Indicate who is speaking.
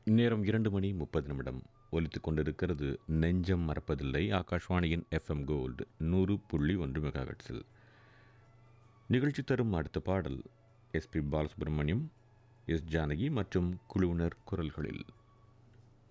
Speaker 1: நேரம் 2:30 ஒலித்துக் கொண்டிருக்கிறது. நெஞ்சம் மறப்பதில்லை. ஆகாஷ்வாணியின் எஃப்எம் கோல்டு 100.1 மெகாஹெர்ட்ஸில் நிகழ்ச்சி தரும் அடுத்த பாடல் எஸ்பி பாலசுப்ரமணியம், எஸ் ஜானகி மற்றும் குழுவினர் குரல்களில்.